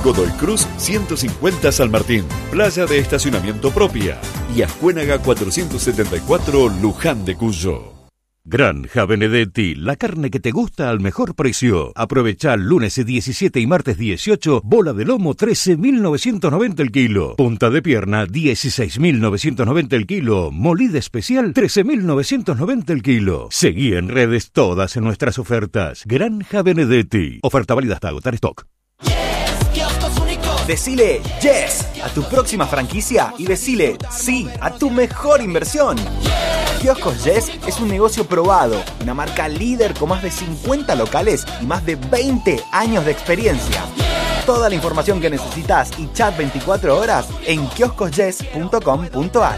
Godoy Cruz 150 San Martín, playa de estacionamiento propia, y Ascuénaga 474 Luján de Cuyo. Granja Benedetti, la carne que te gusta al mejor precio. Aprovecha lunes 17 y martes 18, bola de lomo 13.990 el kilo. Punta de pierna 16.990 el kilo. Molida especial 13.990 el kilo. Seguí en redes todas nuestras ofertas. Granja Benedetti. Oferta válida hasta agotar stock. Decile yes a tu próxima franquicia y decile sí a tu mejor inversión. Kioscos Yes es un negocio probado, una marca líder con más de 50 locales y más de 20 años de experiencia. Toda la información que necesitas y chat 24 horas en kioscosyes.com.ar.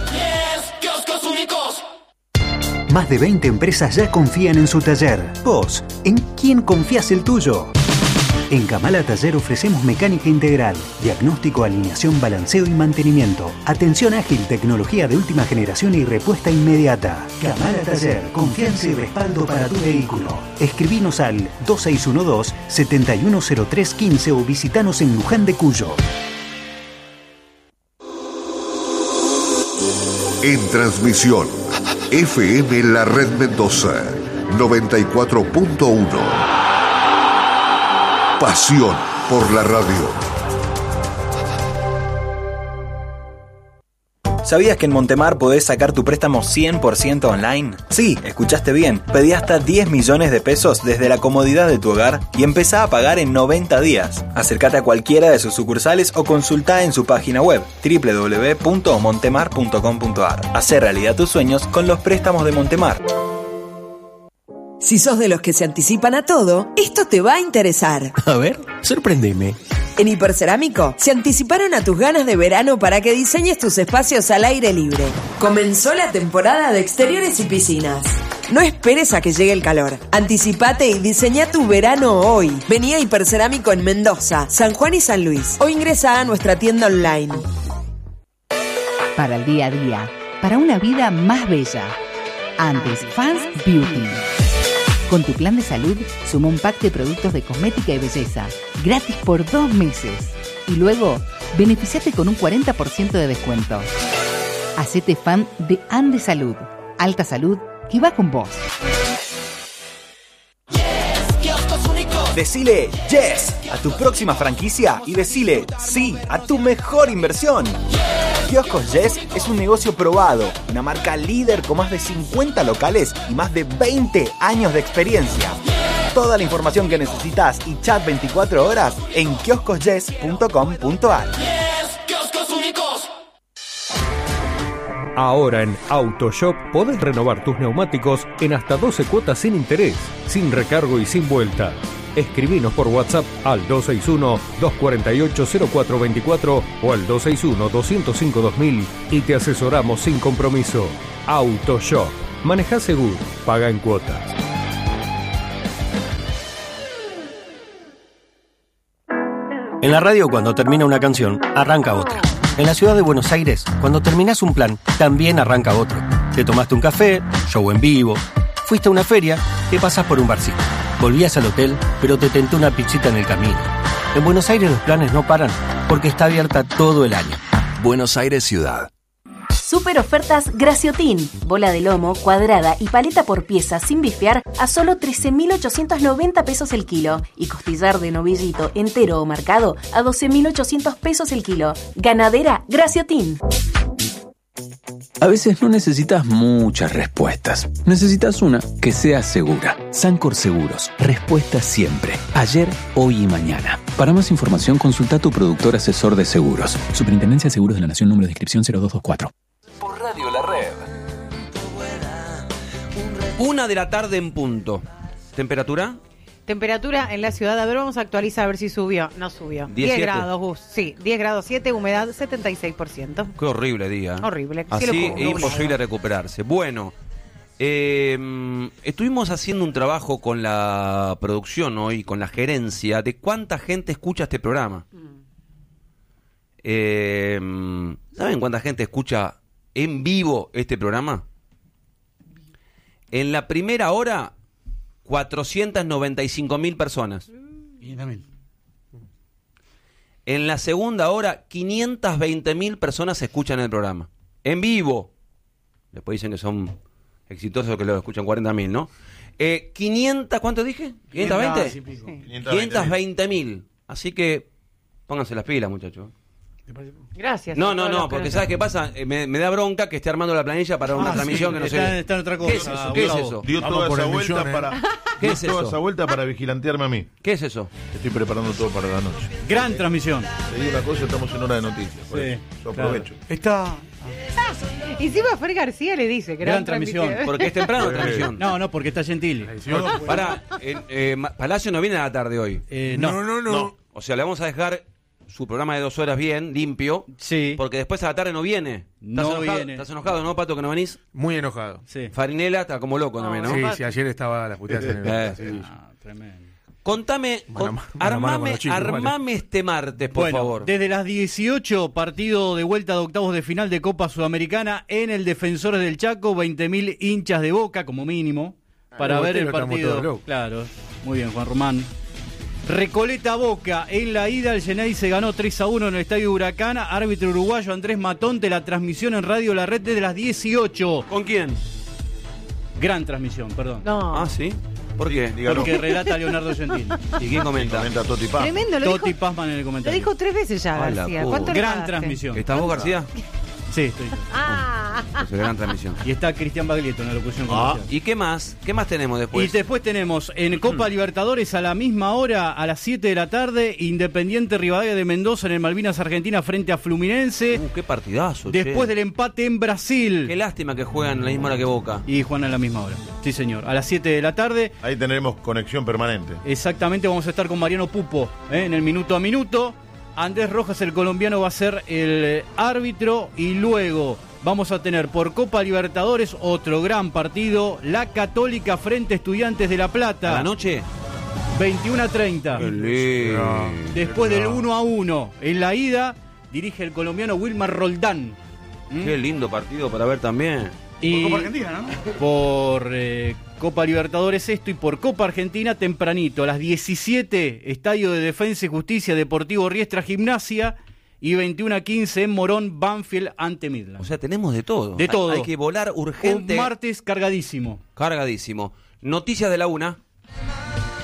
Más de 20 empresas ya confían en su taller. Vos, ¿en quién confías el tuyo? En Kamala Taller ofrecemos mecánica integral, diagnóstico, alineación, balanceo y mantenimiento, atención ágil, tecnología de última generación y respuesta inmediata. Kamala Taller, confianza y respaldo para tu vehículo. Escribinos al 2612-710315 o visitanos en Luján de Cuyo. En transmisión, FM La Red Mendoza, 94.1. Pasión por la radio. ¿Sabías que en Montemar podés sacar tu préstamo 100% online? Sí, escuchaste bien. Pedí hasta 10 millones de pesos desde la comodidad de tu hogar y empezá a pagar en 90 días. Acércate a cualquiera de sus sucursales o consultá en su página web www.montemar.com.ar. Hacé realidad tus sueños con los préstamos de Montemar. Si sos de los que se anticipan a todo, esto te va a interesar. A ver, sorpréndeme. En Hipercerámico se anticiparon a tus ganas de verano para que diseñes tus espacios al aire libre. Comenzó la temporada de exteriores y piscinas. No esperes a que llegue el calor. Anticipate y diseñá tu verano hoy. Vení a Hipercerámico en Mendoza, San Juan y San Luis. O ingresá a nuestra tienda online. Para el día a día, para una vida más bella. Andes Fans Beauty. Con tu plan de salud, suma un pack de productos de cosmética y belleza, gratis por 2 meses. Y luego, beneficiate con un 40% de descuento. Hacete fan de Andes Salud. Alta salud que va con vos. Decile yes a tu próxima franquicia y decile sí a tu mejor inversión. Kioscos Yes es un negocio probado, una marca líder con más de 50 locales y más de 20 años de experiencia. Toda la información que necesitas y chat 24 horas en kioscosyes.com.ar. Ahora en AutoShop podés renovar tus neumáticos en hasta 12 cuotas sin interés, sin recargo y sin vuelta. Escribinos por WhatsApp al 261-248-0424 o al 261-205-2000 y te asesoramos sin compromiso. AutoShop. Manejá seguro. Paga en cuotas. En la radio, cuando termina una canción, arranca otra. En la ciudad de Buenos Aires, cuando terminás un plan, también arranca otro. Te tomaste un café, show en vivo, fuiste a una feria, te pasás por un barcito. Volvías al hotel, pero te tentó una pizzita en el camino. En Buenos Aires los planes no paran, porque está abierta todo el año. Buenos Aires Ciudad. Super ofertas Graciotin. Bola de lomo, cuadrada y paleta por pieza sin bifear a solo 13.890 pesos el kilo. Y costillar de novillito entero o marcado a 12.800 pesos el kilo. Ganadera Graciotin. A veces no necesitas muchas respuestas. Necesitas una que sea segura. Sancor Seguros. Respuesta siempre. Ayer, hoy y mañana. Para más información, consulta a tu productor asesor de seguros. Superintendencia de Seguros de la Nación, número de inscripción 0224. Por Radio La Red. 1 de la tarde en punto. ¿Temperatura? Temperatura en la ciudad, a ver, vamos a actualizar a ver si subió. No subió. 10 grados, Gus. Sí, 10 grados 7, humedad 76%. Qué horrible día. Horrible. Así es imposible recuperarse. Bueno, estuvimos haciendo un trabajo con la producción hoy, con la gerencia, de cuánta gente escucha este programa. ¿Saben cuánta gente escucha en vivo este programa? En la primera hora, 495.000 personas. En la segunda hora, 520.000 personas escuchan el programa. En vivo. Después dicen que son exitosos, que lo escuchan 40.000, ¿no? 500, ¿cuánto dije? ¿520? 520.000. Así que pónganse las pilas, muchachos. Gracias. No, porque ¿sabes qué pasa? Me da bronca que esté armando la planilla para una transmisión que no sé. Está en otra cosa. ¿Qué es eso? ¿Qué es eso? Dio toda esa vuelta para... ¿Qué es eso? Esa vuelta para vigilantearme a mí. ¿Qué es eso? Estoy preparando todo para la noche. Gran transmisión. Te digo una cosa, estamos en hora de noticias. Por eso. Yo aprovecho. Está... Encima Fer García le dice gran transmisión. Porque es temprano la transmisión. No, porque está Gentili. Pará, Palacio no viene a la tarde hoy. No. O sea, le vamos a dejar su programa de 2 horas bien, limpio. Sí. Porque después a la tarde no viene. Viene. ¿Estás enojado, no, Pato, que no venís? Muy enojado. Sí. Farinela está como loco también, ¿no? Sí, ayer estaba las puteadas en el pasillo. Tremendo. Contame, armame este martes, por favor. Desde las 18, partido de vuelta de octavos de final de Copa Sudamericana en el Defensores del Chaco, 20.000 hinchas de Boca como mínimo para ver el partido. Claro, muy bien, Juan Román. Recoleta Boca, en la ida el Geneise se ganó 3-1 en el Estadio Huracán, árbitro uruguayo Andrés Matonte, la transmisión en Radio La Red desde las 18. ¿Con quién? Gran transmisión, perdón. No. Ah, ¿sí? ¿Por qué? Porque relata Leonardo Gentili. ¿Y quién comenta? Comenta Toti Paz. Tremendo, Toti Pazman en el lo comentario. dijo 3 veces ya, García. ¿Cuánto le Gran pagaste? transmisión. ¿Estás vos, García? Sí, estoy yo. Es gran transmisión. Y está Cristian Baglietto en la locución comercial. ¿Y qué más? ¿Qué más tenemos después? Y después tenemos en Copa Libertadores a la misma hora, a las 7 de la tarde, Independiente Rivadavia de Mendoza en el Malvinas Argentina frente a Fluminense. Qué partidazo, Después del empate en Brasil. Qué lástima que juegan a la misma hora que Boca. Y juegan a la misma hora. Sí, señor. A las 7 de la tarde. Ahí tendremos conexión permanente. Exactamente, vamos a estar con Mariano Pupo en el minuto a minuto. Andrés Rojas, el colombiano, va a ser el árbitro. Y luego vamos a tener por Copa Libertadores otro gran partido. La Católica frente a Estudiantes de La Plata. ¿A la noche? 21:30. Después del 1-1 en la ida, dirige el colombiano Wilmar Roldán. Qué lindo partido para ver también. Y por Copa Argentina, ¿no? Por Copa Libertadores esto, y por Copa Argentina tempranito, a las 17, Estadio de Defensa y Justicia, Deportivo Riestra Gimnasia, y 21:15 en Morón, Banfield ante Midland. O sea, tenemos de todo. De todo. Hay que volar urgente. Un martes cargadísimo. Cargadísimo. Noticias de la 1.